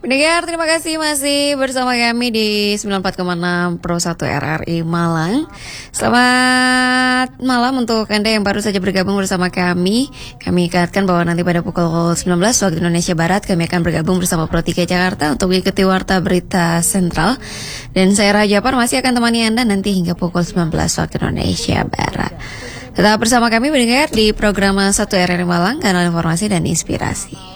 Pendengar, terima kasih masih bersama kami di 94,6 Pro 1 RRI Malang. Selamat malam untuk Anda yang baru saja bergabung bersama kami. Kami ingatkan bahwa nanti pada pukul 19 waktu Indonesia Barat kami akan bergabung bersama Pro 3 Jakarta untuk mengikuti Warta Berita Sentral. Dan saya Raja Par masih akan temani Anda nanti hingga pukul 19 waktu Indonesia Barat. Tetap bersama kami pendengar di program 1 RRI Malang, kanal informasi dan inspirasi.